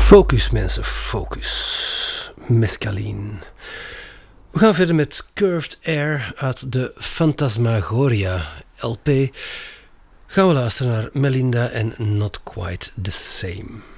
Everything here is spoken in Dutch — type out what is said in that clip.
Focus mensen, focus. Mescaline. We gaan verder met Curved Air uit de Phantasmagoria LP. Gaan we luisteren naar Melinda en Not Quite the Same.